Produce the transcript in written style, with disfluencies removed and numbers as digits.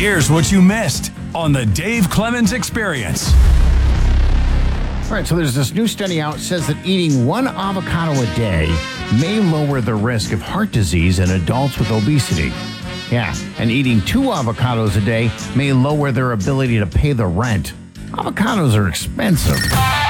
Here's what you missed on the Dave Clemens Experience. All right, so there's this new study out that says that eating one avocado a day may lower the risk of heart disease in adults with obesity. Yeah, and eating 2 avocados a day may lower their ability to pay the rent. Avocados are expensive.